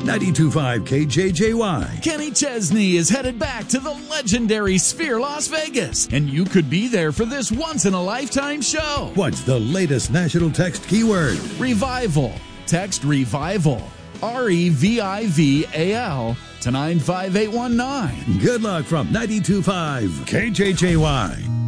92.5 KJJY. Kenny Chesney is headed back to the legendary Sphere Las Vegas, and you could be there for this once-in-a-lifetime show. What's the latest national text keyword? Revival. Text REVIVAL, REVIVAL, to 95819. Good luck from 92.5 KJJY.